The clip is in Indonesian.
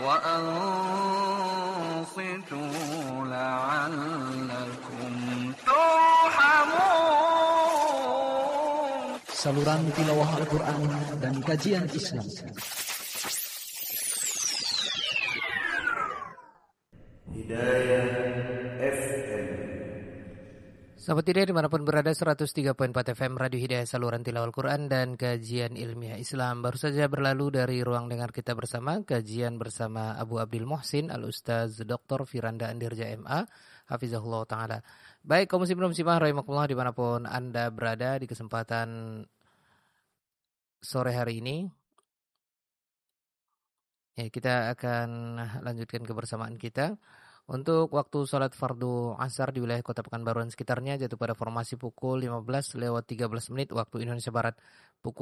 وأنصتوا لعلكم ترحمون. Saluran tilawah Al-Quran dan kajian Islam. Hidayah FM. Sahabat Hidayah dimanapun berada, 103.4 FM Radio Hidayah, saluran tilawah Al-Quran dan kajian ilmiah Islam. Baru saja berlalu dari ruang dengar kita bersama, kajian bersama Abu Abdul Muhsin, Al-Ustaz Dr. Firanda Andirja MA, Hafizahullah Ta'ala. Baik, kaum muslimin muslimah rahimakumullah dimanapun Anda berada di kesempatan sore hari ini. Ya, kita akan lanjutkan kebersamaan kita. Untuk waktu sholat fardu asar di wilayah Kota Pekanbaru dan sekitarnya jatuh pada formasi pukul 15 lewat 13 menit waktu Indonesia Barat. Pukul